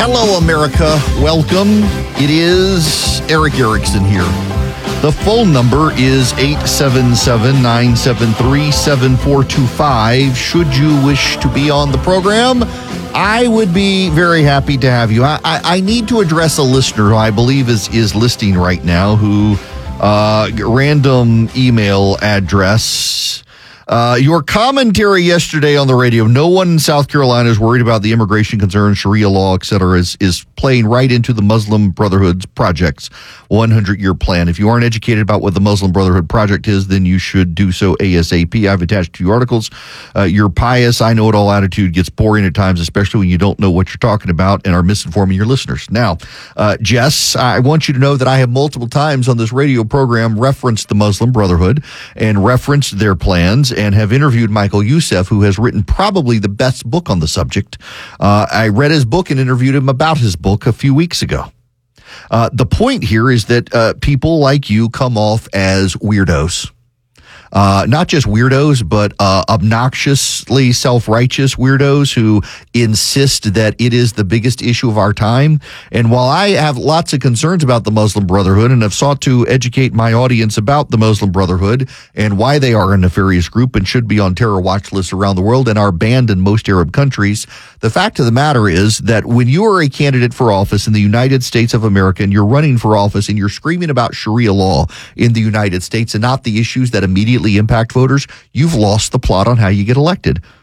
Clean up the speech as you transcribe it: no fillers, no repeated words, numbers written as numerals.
Hello, America. Welcome. It is Erick Erickson here. The phone number is 877-973-7425. Should you wish to be on the program, I would be very happy to have you. I need to address a listener who I believe is listening right now, who random email address. Your commentary yesterday on the radio, no one in South Carolina is worried about the immigration concerns, Sharia law, et cetera, is playing right into the Muslim Brotherhood's project's 100-year plan. If you aren't educated about what the Muslim Brotherhood project is, then you should do so ASAP. I've attached 2 articles. Your pious, I-know-it-all attitude gets boring at times, especially when you don't know what you're talking about and are misinforming your listeners. Now, Jess, I want you to know that I have multiple times on this radio program referenced the Muslim Brotherhood and referenced their plans, and have interviewed Michael Youssef, who has written probably the best book on the subject. I read his book and interviewed him about his book a few weeks ago. The point here is that people like you come off as weirdos. Not just weirdos, but obnoxiously self-righteous weirdos who insist that it is the biggest issue of our time. And while I have lots of concerns about the Muslim Brotherhood and have sought to educate my audience about the Muslim Brotherhood and why they are a nefarious group and should be on terror watch lists around the world and are banned in most Arab countries, the fact of the matter is that when you are a candidate for office in the United States of America and you're running for office and you're screaming about Sharia law in the United States and not the issues that immediately impact voters, you've lost the plot on how you get elected.